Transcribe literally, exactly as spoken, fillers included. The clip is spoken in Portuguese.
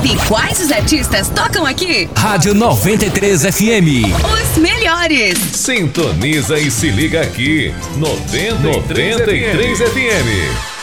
Sabe quais os artistas tocam aqui? Rádio noventa e três F M. Os melhores. Sintoniza e se liga aqui. noventa e três F M.